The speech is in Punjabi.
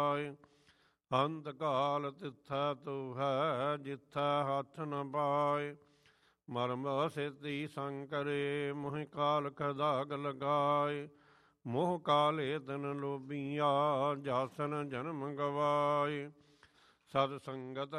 ਅੰਤ ਕਾਲ ਤਿੱਥੈ ਤੂੰ ਹੈ ਜਿੱਥੈ ਹੱਥ ਨ ਪਾਏ। ਮਰਮ ਸੇਤੀ ਸੰਕਰੇ ਮੋਹਿ ਕਾਲ ਖਦਾਗ ਲਗਾਏ। ਮੋਹ ਕਾਲੇ ਤਨ ਲੋਭੀਆ ਜਾਸਨ ਜਨਮ ਗਵਾਏ। ਸਤ ਸੰਗਤ